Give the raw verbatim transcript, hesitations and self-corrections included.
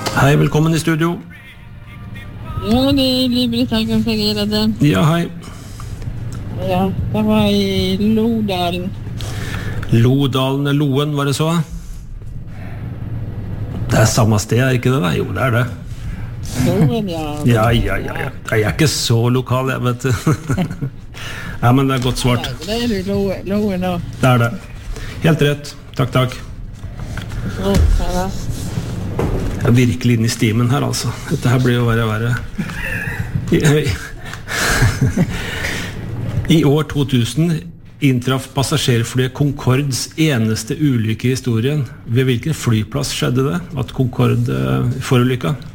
Hei, velkommen i studio. Ja, det er Liv-Britt her, kan jeg gjøre det? Ja, hei. Ja, det var i Lodalen. Lodalen, Loen, var det så? Det er samme sted, er ikke det da? Jo, det er det. Loen, ja. Ja, ja, ja, ja. Jeg er ikke så lokal, jeg vet det. Ja, men det er godt svart. Ja, det er jo Loen, Loen da. Det er det. Helt rett. Takk, takk. Så, ja da. Jeg er virkelig inne i stimen her, altså. Dette her blir jo verre og verre. I, I år to tusen inntraff passasjerflyet Concords eneste ulykke i historien. Ved hvilken flyplass skjedde det? At Concorde forulykka?